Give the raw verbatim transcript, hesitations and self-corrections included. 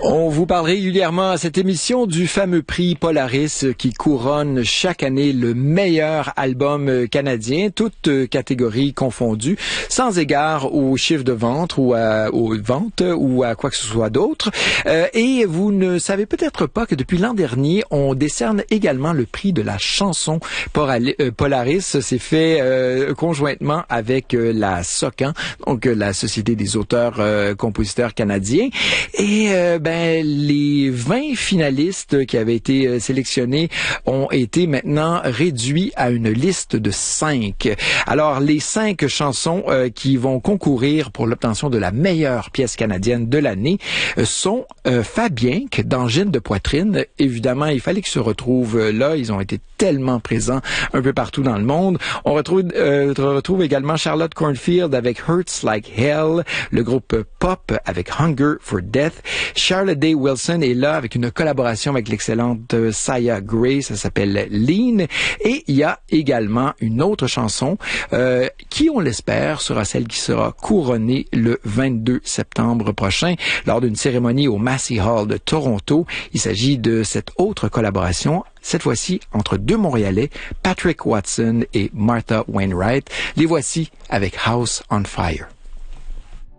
On vous parle régulièrement à cette émission du fameux prix Polaris qui couronne chaque année le meilleur album canadien, toutes catégories confondues, sans égard aux chiffres de vente ou à, aux ventes ou à quoi que ce soit d'autre. Euh, et vous ne savez peut-être pas que depuis l'an dernier, on décerne également le prix de la chanson Polaris. C'est fait euh, conjointement avec euh, la SOCAN, donc euh, la Société des auteurs euh, compositeurs canadiens. Et euh, ben les vingt finalistes qui avaient été sélectionnés ont été maintenant réduits à une liste de cinq. Alors, les cinq chansons euh, qui vont concourir pour l'obtention de la meilleure pièce canadienne de l'année euh, sont euh, Fabienque d'Angine de poitrine. Évidemment, il fallait qu'ils se retrouvent là. Ils ont été tellement présents un peu partout dans le monde. On retrouve, euh, retrouve également Charlotte Cornfield avec Hurts Like Hell, le groupe Pop avec Hunger for Death. Charlotte Day Wilson est là avec une collaboration avec l'excellente Saya Gray, ça s'appelle Lean. Et il y a également une autre chanson euh, qui, on l'espère, sera celle qui sera couronnée le vingt-deux septembre prochain lors d'une cérémonie au Massey Hall de Toronto. Il s'agit de cette autre collaboration, cette fois-ci entre deux Montréalais, Patrick Watson et Martha Wainwright. Les voici avec House on Fire.